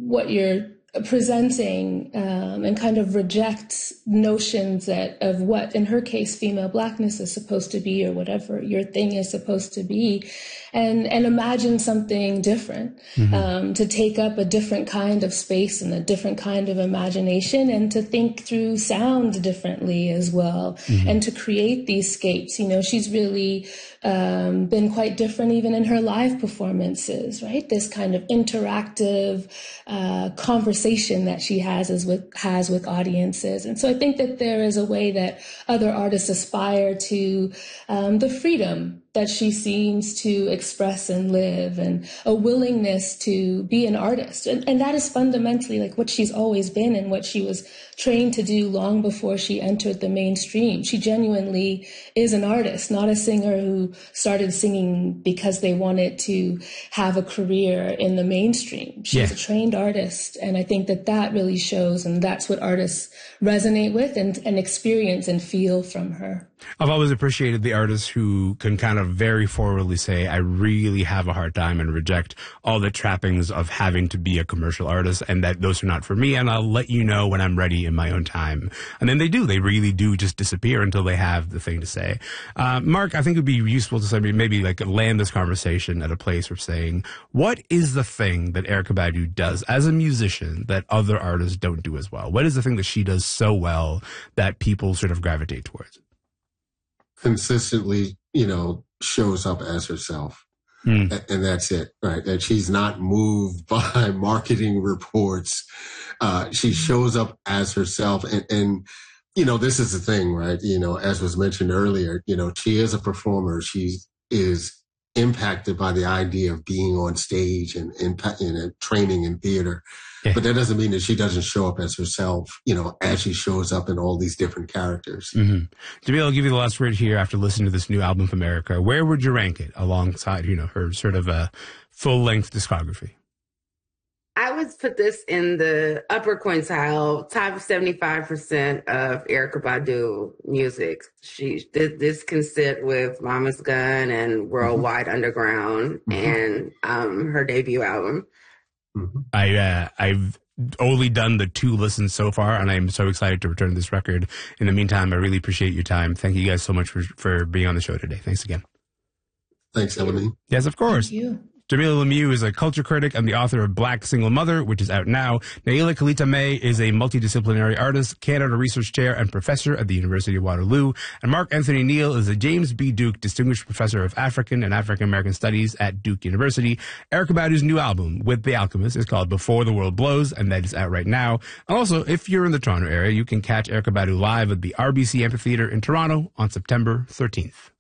what you're presenting and kind of reject notions of what, in her case, female blackness is supposed to be, or whatever your thing is supposed to be, and imagine something different, to take up a different kind of space and a different kind of imagination, and to think through sound differently as well, and to create these scapes. You know, she's really been quite different even in her live performances, right? This kind of interactive conversation that she has with audiences. And so I think that there is a way that other artists aspire to the freedom that she seems to express and live, and a willingness to be an artist. And that is fundamentally like what she's always been and what she was trained to do long before she entered the mainstream. She genuinely is an artist, not a singer who started singing because they wanted to have a career in the mainstream. She's a trained artist. And I think that really shows, and that's what artists resonate with and experience and feel from her. I've always appreciated the artists who can kind of very forwardly say, I really have a hard time, and reject all the trappings of having to be a commercial artist, and that those are not for me, and I'll let you know when I'm ready in my own time. And then they really do just disappear until they have the thing to say. Mark, I think it would be useful to maybe like land this conversation at a place where saying, what is the thing that Erykah Badu does as a musician that other artists don't do as well? What is the thing that she does so well that people sort of gravitate towards? Consistently, shows up as herself. And that's it, right? That she's not moved by marketing reports. She shows up as herself. And this is the thing, right? As was mentioned earlier, she is a performer. She is impacted by the idea of being on stage and training in theater. Yeah. But that doesn't mean that she doesn't show up as herself, as she shows up in all these different characters. Jamil, I'll give you the last word here after listening to this new album from Erykah. Where would you rank it alongside, her sort of a full-length discography? I would put this in the upper quintile, top 75% of Erykah Badu music. This can sit with Mama's Gun and Worldwide Underground and her debut album. I've only done the 2 listens so far, and I'm so excited to return to this record. In the meantime, I really appreciate your time. Thank you guys so much for being on the show today. Thanks again. Thanks, Elamine. Yes, of course. Thank you. Jamila Lemieux is a culture critic and the author of Black Single Mother, which is out now. Naila Kalita May is a multidisciplinary artist, Canada Research Chair and Professor at the University of Waterloo. And Mark Anthony Neal is a James B. Duke Distinguished Professor of African and African American Studies at Duke University. Erykah Badu's new album, With the Alchemist, is called Before the World Blows, and that is out right now. And also, if you're in the Toronto area, you can catch Erykah Badu live at the RBC Amphitheatre in Toronto on September 13th.